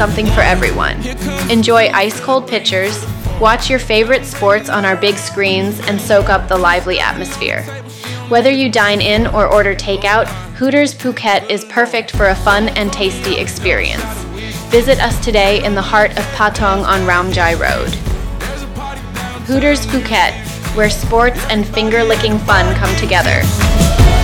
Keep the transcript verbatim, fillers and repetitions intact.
something for everyone. Enjoy ice-cold pitchers, watch your favorite sports on our big screens, and soak up the lively atmosphere. Whether you dine in or order takeout, Hooters Phuket is perfect for a fun and tasty experience. Visit us today in the heart of Patong on Ramjai Road. Hooters Phuket, where sports and finger-licking fun come together.